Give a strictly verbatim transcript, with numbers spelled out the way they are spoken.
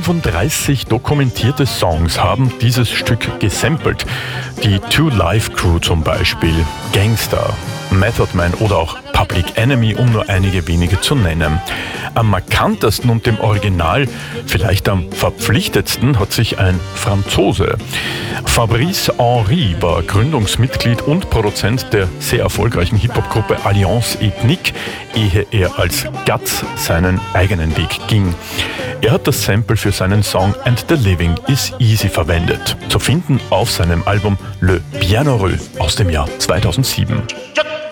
fünfunddreißig dokumentierte Songs haben dieses Stück gesampelt. Die Two Live Crew zum Beispiel, Gangster, Method Man oder auch Public Enemy, um nur einige wenige zu nennen. Am markantesten und dem Original, vielleicht am verpflichtetsten, hat sich ein Franzose. Fabrice Henry war Gründungsmitglied und Produzent der sehr erfolgreichen Hip-Hop-Gruppe Alliance Ethnique, ehe er als Guts seinen eigenen Weg ging. Er hat das Sample für seinen Song And the Living is Easy verwendet, zu finden auf seinem Album Le Bienheureux aus dem Jahr zweitausendsieben.